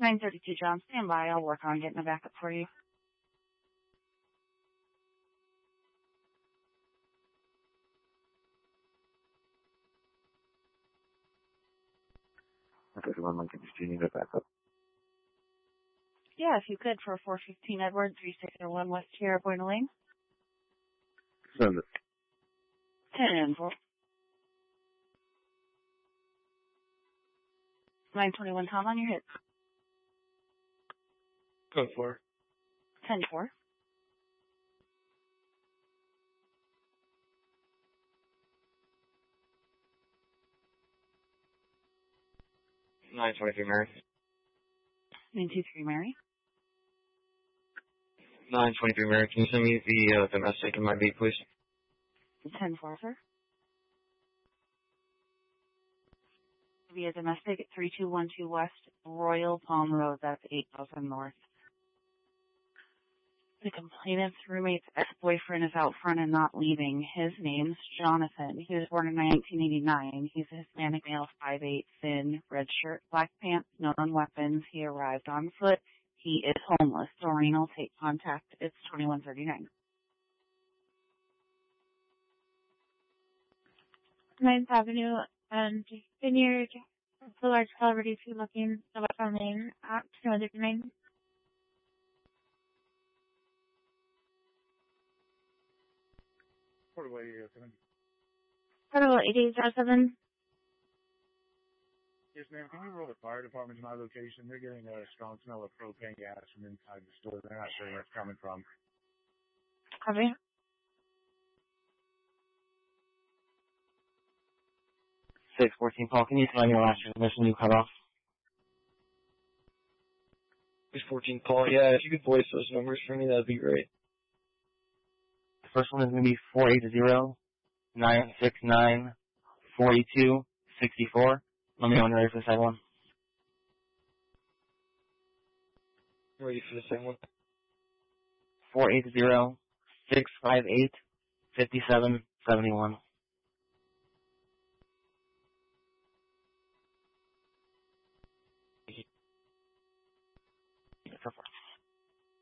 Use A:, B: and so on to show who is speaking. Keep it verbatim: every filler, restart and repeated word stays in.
A: nine thirty-two, John. Stand by. I'll work on getting a backup for you.
B: Okay, one Lincoln, do you need a backup?
A: Yeah, if you could, for four fifteen Edward, three six zero one West Sierra Buena Lane.
B: Send it.
A: ten four. nine twenty-one, Tom, on your hits.
C: Go for
A: ten four.
C: nine twenty-three, Mary.
A: nine two three, Mary.
C: nine twenty-three, Mary. Can you send me the uh, domestic in my beat, please?
A: ten four, sir. Via domestic at three two one two West Royal Palm Road. That's eight thousand North. The complainant's roommate's ex-boyfriend is out front and not leaving. His name's Jonathan. He was born in nineteen eighty-nine. He's a Hispanic male, five eight, thin, red shirt, black pants, no known weapons. He arrived on foot. He is homeless. Doreen will take contact. It's twenty-one thirty-nine.
D: ninth Avenue and Vineyard, the large celebrity two looking the West Palm Lane at twenty-one thirty-nine.
E: Portable eighty oh seven.
D: Portable eighty oh seven.
E: Yes, ma'am. Can we roll the fire department to my location? They're getting a strong smell of propane gas from inside the store. They're not sure where it's coming from.
D: Copy.
B: six fourteen, Paul, can you tell me your last transmission you cut off?
C: six fourteen, Paul. Yeah, if you could voice those numbers for me, that'd be great.
B: The first one is going to be four eight zero, nine six nine, four two six four. Let me know when you're ready for the second one.
C: Ready for the second one?
B: four eight zero, six five eight, five seven seven one.